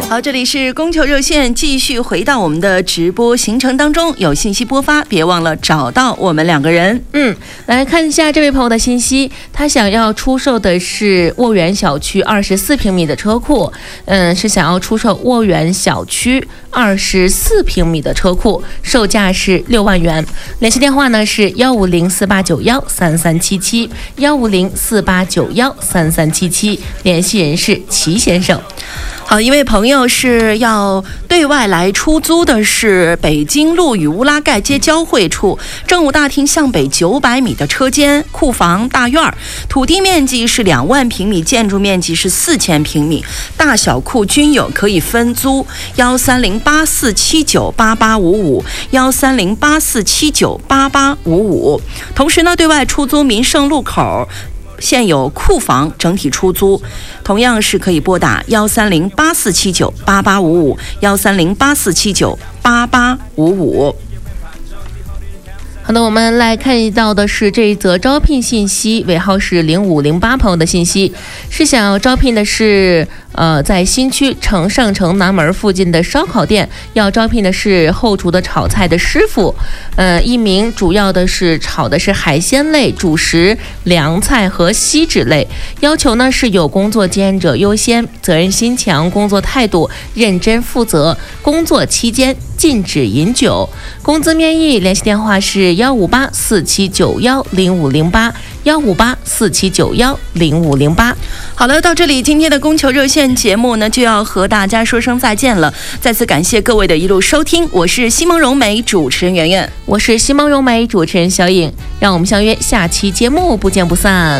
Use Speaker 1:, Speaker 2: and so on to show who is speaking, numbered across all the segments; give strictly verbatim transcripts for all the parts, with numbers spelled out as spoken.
Speaker 1: 好，这里是供求热线，继续回到我们的直播行程当中，有信息播发，别忘了找到我们两个人。
Speaker 2: 嗯，来看一下这位朋友的信息，他想要出售的是沃源小区二十四平米的车库，嗯，是想要出售沃源小区二十四平米的车库，售价是六万元。联系电话呢是幺五零四八九幺三三七七，幺五零四八九幺三三七七，联系人是齐先生。
Speaker 1: 好，一位朋友是要对外来出租的是北京路与乌拉盖街交汇处政务大厅向北九百米的车间、库房、大院，土地面积是两万平米，建筑面积是四千平米，大小库均有，可以分租。幺三零八四七九八八五五，幺三零八四七九八八五五。同时呢，对外出租民盛路口现有库房整体出租，同样是可以拨打幺三零八四七九八八五五，幺三零八四七九八八五五。
Speaker 2: 好的，我们来看到的是这一则招聘信息，尾号是零五零八朋友的信息，是想要招聘的是呃，在新区城上城南门附近的烧烤店，要招聘的是后厨的炒菜的师傅，呃，一名主要的是炒的是海鲜类、主食、凉菜和锡纸类，要求呢是有工作经验者优先，责任心强，工作态度认真负责，工作期间禁止饮酒，工资面议，联系电话是幺五八四七九幺零五零八，幺五八四七九幺零五零八。
Speaker 1: 好了，到这里今天的供求热线节目呢就要和大家说声再见了，再次感谢各位的一路收听，我是西蒙融媒主持人圆圆，
Speaker 2: 我是西蒙融媒主持人小颖，让我们相约下期节目不见不散。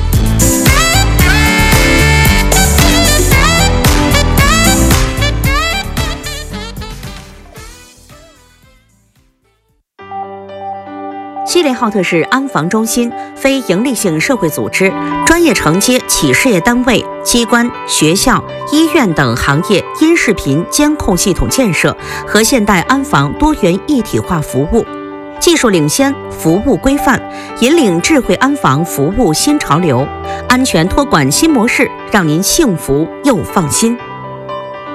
Speaker 3: 锡林浩特市安防中心，非营利性社会组织，专业承接企事业单位、机关、学校、医院等行业音视频监控系统建设和现代安防多元一体化服务，技术领先，服务规范，引领智慧安防服务新潮流，安全托管新模式，让您幸福又放心。